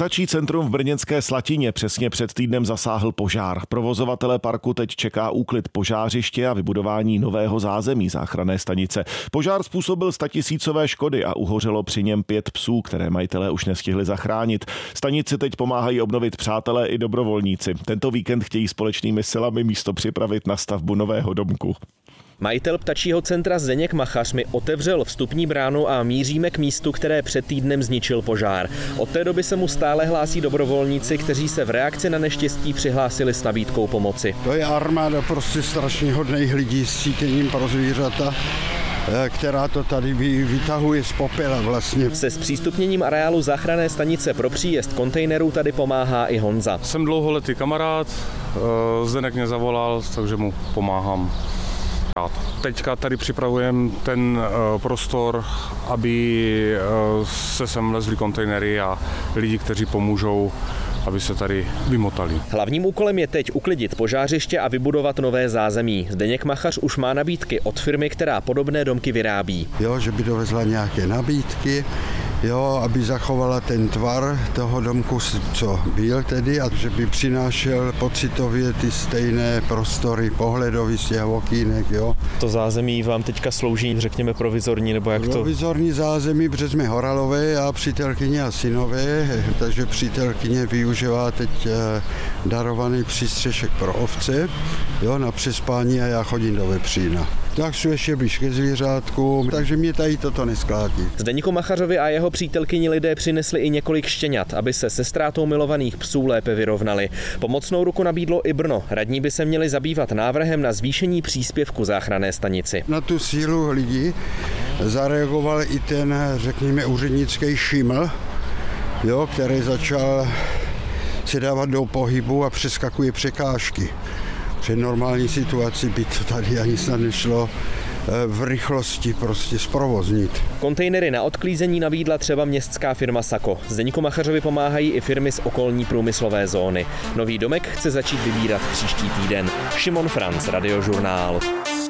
Ptačí centrum v brněnské Slatině přesně před týdnem zasáhl požár. Provozovatele parku teď čeká úklid požářiště a vybudování nového zázemí záchranné stanice. Požár způsobil 100 000 škody a uhořelo při něm 5 psů, které majitelé už nestihli zachránit. Stanici teď pomáhají obnovit přátelé i dobrovolníci. Tento víkend chtějí společnými silami místo připravit na stavbu nového domku. Majitel ptačího centra Zdeněk Machař mi otevřel vstupní bránu a míříme k místu, které před týdnem zničil požár. Od té doby se mu stále hlásí dobrovolníci, kteří se v reakci na neštěstí přihlásili s nabídkou pomoci. To je armáda prostě strašně hodných lidí s cítěním pro zvířata, která to tady vytahuje z popela vlastně. Se zpřístupněním areálu záchranné stanice pro příjezd kontejnerů tady pomáhá i Honza. Jsem dlouholetý kamarád, Zdeněk mě zavolal, takže mu pomáhám. Teďka tady připravujeme ten prostor, aby se sem lezly kontejnery a lidi, kteří pomůžou, aby se tady vymotali. Hlavním úkolem je teď uklidit požářiště a vybudovat nové zázemí. Zdeněk Machař už má nabídky od firmy, která podobné domky vyrábí. Jo, že by dovezla nějaké nabídky, jo, aby zachovala ten tvar toho domku, co byl tedy, a že by přinášel pocitově ty stejné prostory pohledový z těch okýnek, jo. To zázemí vám teďka slouží, řekněme, provizorní, nebo jak to? Provizorní zázemí, protože jsme horalové a přítelkyně a synové, takže přítelkyně využívá teď darovaný přístřešek pro ovce, jo, na přespání a já chodím do vepřína. Tak jsou ještě blíž ke zvířátku, takže mě tady toto neskládí. Zdeňku Machařovi a jeho přítelkyni lidé přinesli i několik štěňat, aby se se ztrátou milovaných psů lépe vyrovnali. Pomocnou ruku nabídlo i Brno. Radní by se měli zabývat návrhem na zvýšení příspěvku záchranné stanici. Na tu sílu lidí zareagoval i ten, řekněme, úřednický šiml, jo, který začal se dávat do pohybu a přeskakuje překážky. Při normální situaci by to tady ani snad nešlo v rychlosti prostě zprovoznit. Kontejnery na odklízení nabídla třeba městská firma Sako. Zdeňku Machařovi pomáhají i firmy z okolní průmyslové zóny. Nový domek chce začít vybírat příští týden. Šimon Franc, Radiožurnál.